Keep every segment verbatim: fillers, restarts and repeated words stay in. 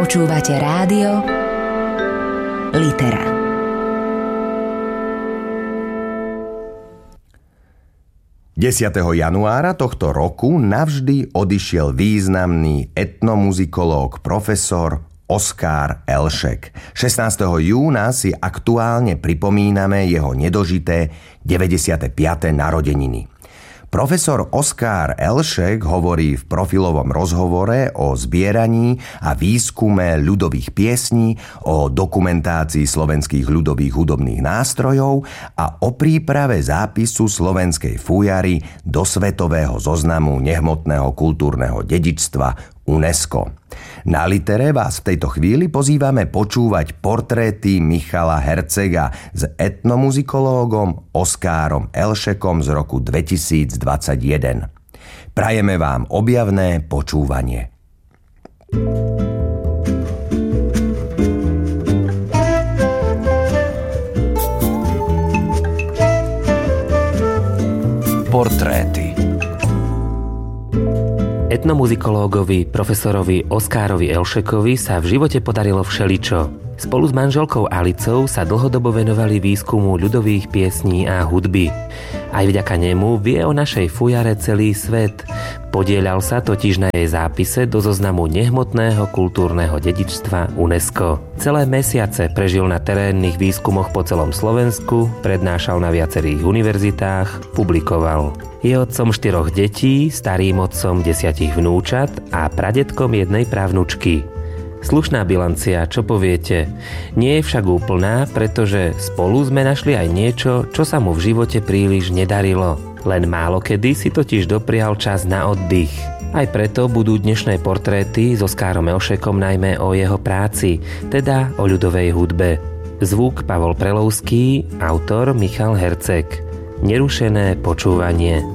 Počúvate rádio Litera. desiateho januára tohto roku navždy odišiel významný etnomuzikológ profesor Oskar Elšek. šestnásteho júna si aktuálne pripomíname jeho nedožité deväťdesiate piate narodeniny. Profesor Oskar Elšek hovorí v profilovom rozhovore o zbieraní a výskume ľudových piesní, o dokumentácii slovenských ľudových hudobných nástrojov a o príprave zápisu slovenskej fujary do svetového zoznamu nehmotného kultúrneho dedičstva UNESCO. Na Litere vás v tejto chvíli pozývame počúvať portréty Michala Hercega s etnomuzikológom Oskárom Elšekom z roku dvetisícdvadsaťjeden. Prajeme vám objavné počúvanie. Portréty. Etnomuzikológovi profesorovi Oskárovi Elšekovi sa v živote podarilo všeličo. Spolu s manželkou Alicou sa dlhodobo venovali výskumu ľudových piesní a hudby. Aj vďaka nemu vie o našej fujare celý svet. Podieľal sa totiž na jej zápise do zoznamu nehmotného kultúrneho dedičstva UNESCO. Celé mesiace prežil na terénnych výskumoch po celom Slovensku, prednášal na viacerých univerzitách, publikoval. Je otcom štyroch detí, starým otcom desiatich vnúčat a pradedkom jednej právnučky. Slušná bilancia, čo poviete? Nie je však úplná, pretože spolu sme našli aj niečo, čo sa mu v živote príliš nedarilo. Len málokedy si totiž doprial čas na oddych. Aj preto budú dnešné portréty s Oskárom Elšekom najmä o jeho práci, teda o ľudovej hudbe. Zvuk Pavol Prelovský, autor Michal Herceg. Nerušené počúvanie.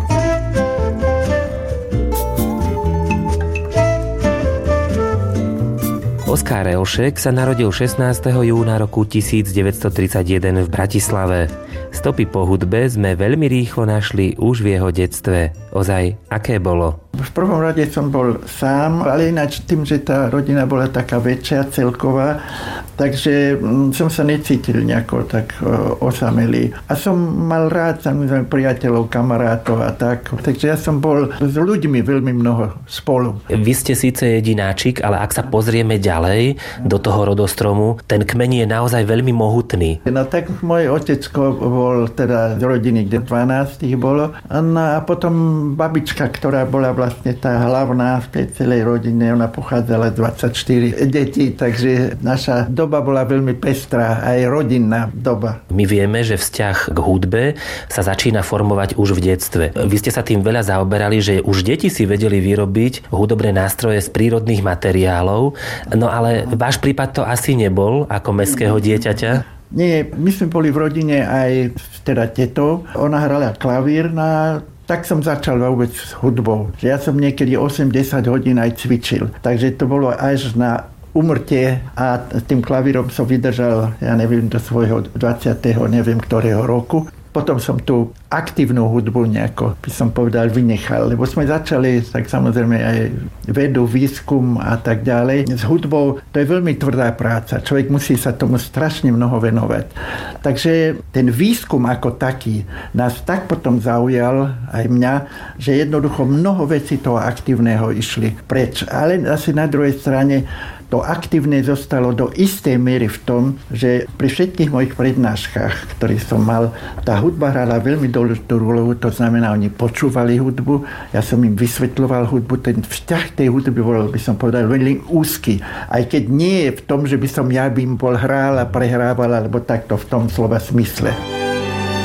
Oskar Elšek sa narodil šestnásteho júna roku tisícdeväťstotridsaťjeden v Bratislave. Stopy po hudbe sme veľmi rýchlo našli už v jeho detstve. Ozaj, aké bolo? V prvom rade som bol sám, ale ináč tým, že tá rodina bola taká väčšia, celková, takže som sa necítil nejako tak osamelý. A som mal rád samozrejme priateľov, kamarátov a tak. Takže ja som bol s ľuďmi veľmi mnoho spolu. Vy ste síce jedináčik, ale ak sa pozrieme ďalej do toho rodostromu, ten kmeň je naozaj veľmi mohutný. No tak môj otecko bol teda z rodiny, kde dvanásť ich bolo. No a potom babička, ktorá bola vlastne tá hlavná v tej celej rodine, ona pochádzala z dvadsaťštyri detí, takže naša doba bola veľmi pestrá, aj rodinná doba. My vieme, že vzťah k hudbe sa začína formovať už v detstve. Vy ste sa tým veľa zaoberali, že už deti si vedeli vyrobiť hudobné nástroje z prírodných materiálov, no ale váš prípad to asi nebol ako mestského dieťaťa? Nie, my sme boli v rodine aj teda tetou. Ona hrala klavír na... Tak som začal vôbec s hudbou. Ja som niekedy osem desať hodín aj cvičil. Takže to bolo až na umrtie a tým klavírom som vydržal, ja neviem, do svojho dvadsiateho neviem ktorého roku. Potom som tú aktívnu hudbu nejako, by som povedal, vynechal. Lebo sme začali, tak samozrejme aj vedu, výskum a tak ďalej. S hudbou to je veľmi tvrdá práca. Človek musí sa tomu strašne mnoho venovať. Takže ten výskum ako taký nás tak potom zaujal, aj mňa, že jednoducho mnoho vecí toho aktívneho išli preč. Ale asi na druhej strane to aktívne zostalo do istej miery v tom, že pri všetkých mojich prednáškach, ktoré som mal, tá hudba hrala veľmi dôležitú úlohu, to znamená, oni počúvali hudbu, ja som im vysvetľoval hudbu, ten vzťah tej hudby bol, by som povedal, veľmi úzky. Aj keď nie je v tom, že by som ja by im bol hral a prehrával, alebo takto v tom slova smysle.